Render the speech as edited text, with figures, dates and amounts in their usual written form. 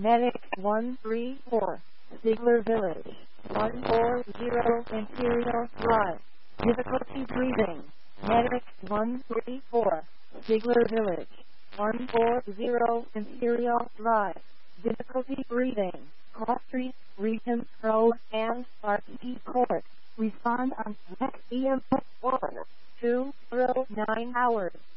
Medic 134, Ziegler Village, 140 Imperial Drive. Difficulty breathing. Medic 134, Ziegler Village, 140 Imperial Drive. Difficulty breathing. Call Street, Regent Road, and RT Court. Respond on next EM 1 209 hours.